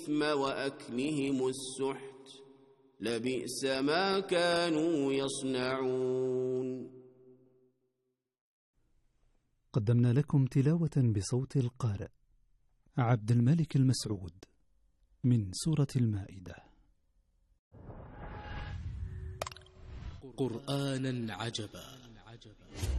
الإثم وأكلهم السحت لبئس ما كانوا يصنعون. قدمنا لكم تلاوة بصوت القارئ عبد الملك المسعود من سورة المائدة. قرآنا عجبا